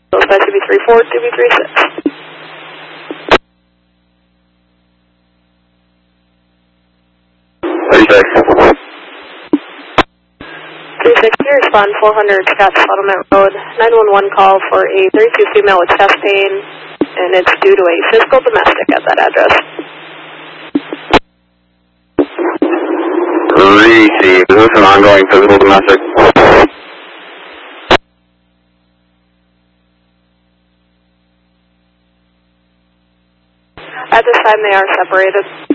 That should be 34, to be 36. Respond 400 Scott Settlement Road, 911 call for a 32 female with chest pain, and it's due to a physical domestic at that address. Receive. Is this an ongoing physical domestic? At this time, they are separated.